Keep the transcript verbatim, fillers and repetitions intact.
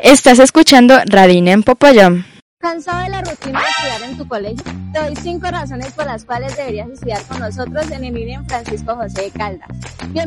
Estás escuchando Radina en Popayán. ¿Cansado de la rutina de estudiar en tu colegio? Te doy cinco razones por las cuales deberías estudiar con nosotros en el I N E Francisco José de Caldas.